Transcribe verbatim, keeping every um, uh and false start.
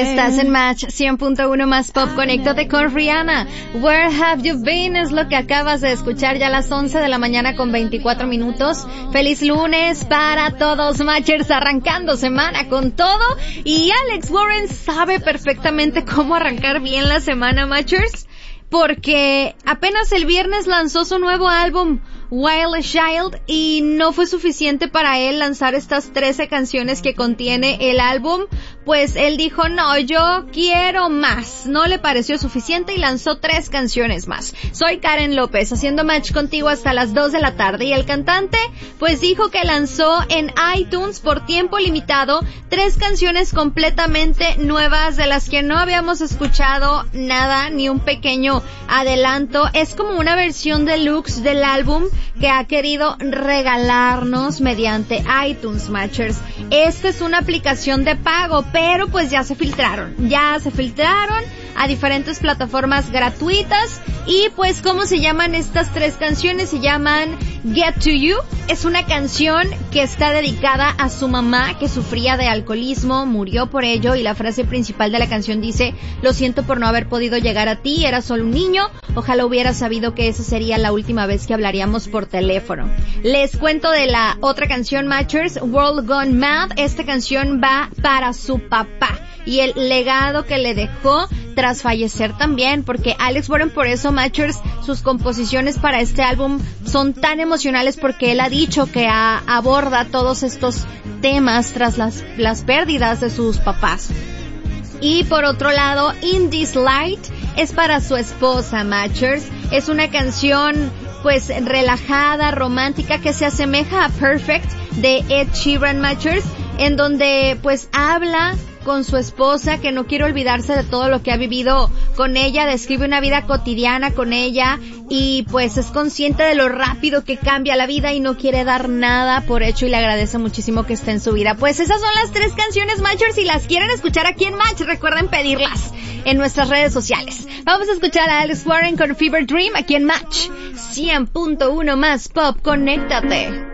Estás en Match cien punto uno más Pop. Conéctate con Rihanna. Where have you been? Es lo que acabas de escuchar ya a las once de la mañana con veinticuatro minutos. Feliz lunes para todos, Matchers, arrancando semana con todo. Y Alex Warren sabe perfectamente cómo arrancar bien la semana, Matchers, porque apenas el viernes lanzó su nuevo álbum, Wild Child, y no fue suficiente para él lanzar estas trece canciones que contiene el álbum. Pues él dijo, no, yo quiero más. No le pareció suficiente y lanzó tres canciones más. Soy Karen López, haciendo match contigo hasta las dos de la tarde. Y el cantante, pues dijo que lanzó en iTunes por tiempo limitado tres canciones completamente nuevas de las que no habíamos escuchado nada, ni un pequeño adelanto. Es como una versión deluxe del álbum que ha querido regalarnos mediante iTunes, Matchers. Esta es una aplicación de pago, pero pues ya se filtraron, ya se filtraron a diferentes plataformas gratuitas. Y pues, ¿cómo se llaman estas tres canciones? Se llaman Get to You. Es una canción que está dedicada a su mamá, que sufría de alcoholismo, murió por ello, y la frase principal de la canción dice, lo siento por no haber podido llegar a ti, era solo un niño, ojalá hubiera sabido que esa sería la última vez que hablaríamos por teléfono. Les cuento de la otra canción, Matchers, World Gone Mad. Esta canción va para su papá y el legado que le dejó tras fallecer también, porque Alex Warren, por eso, Matchers, sus composiciones para este álbum son tan emocionales, porque él ha dicho que a, aborda todos estos temas tras las, las pérdidas de sus papás. Y por otro lado, In This Light es para su esposa, Matchers. Es una canción pues relajada, romántica, que se asemeja a Perfect de Ed Sheeran, Matchers, en donde pues habla con su esposa, que no quiere olvidarse de todo lo que ha vivido con ella, describe una vida cotidiana con ella y pues es consciente de lo rápido que cambia la vida y no quiere dar nada por hecho y le agradece muchísimo que esté en su vida. Pues esas son las tres canciones, Matchers. Si las quieren escuchar aquí en Match, recuerden pedirlas en nuestras redes sociales. Vamos a escuchar a Alex Warren con Fever Dream aquí en Match cien punto uno más Pop. Conéctate.